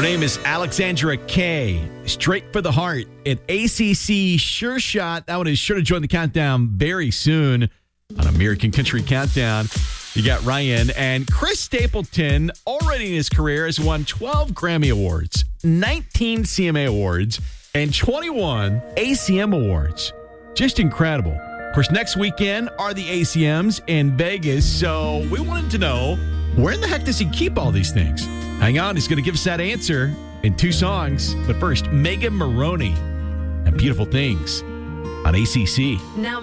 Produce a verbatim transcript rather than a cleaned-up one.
Her name is Alexandra Kay. Straight for the Heart. An A C C Sure Shot. That one is sure to join the countdown very soon on American Country Countdown. You got Ryan and Chris Stapleton, already in his career, has won twelve Grammy Awards, nineteen C M A Awards, and twenty-one A C M Awards. Just incredible. Of course, next weekend are the A C Ms in Vegas, so we wanted to know, where in the heck does he keep all these things? Hang on, he's going to give us that answer in two songs. But first, Megan Maroney and Beautiful Things on A C C. Now